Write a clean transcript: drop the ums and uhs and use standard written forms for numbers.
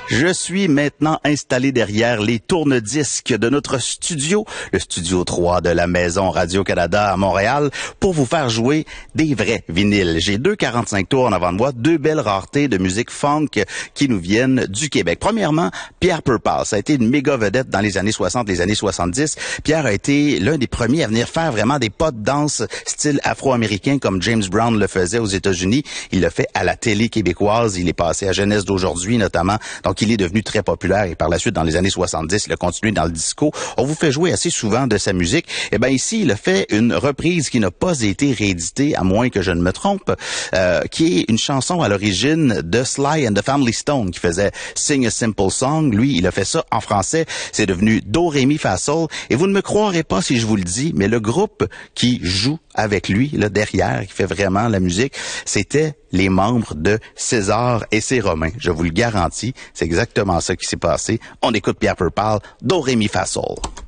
Je suis maintenant installé derrière les tourne-disques de notre studio, le studio 3 de la Maison Radio-Canada à Montréal, pour vous faire jouer des vrais vinyles. J'ai 2,45 tours en avant de moi, deux belles raretés de musique funk qui nous viennent du Québec. Premièrement, Pierre Purpas. Ça a été une méga vedette dans les années 60, les années 70. Pierre a été l'un des premiers à venir faire vraiment des pas de danse style afro-américain comme James Brown le faisait aux États-Unis. Il le fait à la télé québécoise. Il est passé à Jeunesse d'aujourd'hui notamment. Donc, il est devenu très populaire et par la suite, dans les années 70, il a continué dans le disco. On vous fait jouer assez souvent de sa musique. Eh bien, ici, il a fait une reprise qui n'a pas été rééditée, à moins que je ne me trompe, qui est une chanson à l'origine de Sly and the Family Stone, qui faisait Sing a Simple Song. Lui, il a fait ça en français. C'est devenu Do, Ré, Mi, Fa, Sol. Et vous ne me croirez pas si je vous le dis, mais le groupe qui joue avec lui, là, derrière, qui fait vraiment la musique, c'était les membres de César et ses Romains. Je vous le garantis, c'est exactement ça qui s'est passé. On écoute Pierre Purpas, Do, Ré, Mi, Fa, Sol.